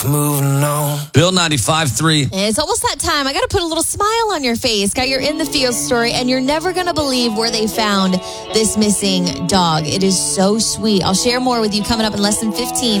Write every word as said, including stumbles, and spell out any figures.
Moving on. Bill ninety-five three. It's almost that time. I got to put a little smile on your face. Got your In the Field story, and you're never going to believe where they found this missing dog. It is so sweet. I'll share more with you coming up in less than fifteen.